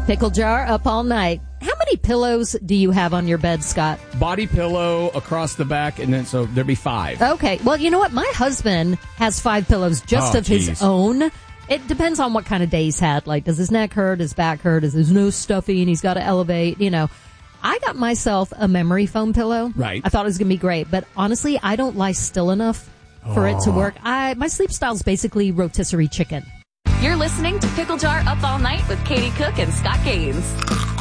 Pickle jar up all night. How many pillows do you have on your bed, Scott? Body pillow across the back, and then so there'd be 5. Okay. Well, you know what? My husband has 5 pillows just of his own. It depends on what kind of day he's had. Like, does his neck hurt? His back hurt? Is his nose stuffy and he's got to elevate? You know, I got myself a memory foam pillow. Right. I thought it was going to be great, but honestly, I don't lie still enough for it to work. My sleep style is basically rotisserie chicken. You're listening to Pickle Jar Up All Night with Katie Cook and Scott Gaines.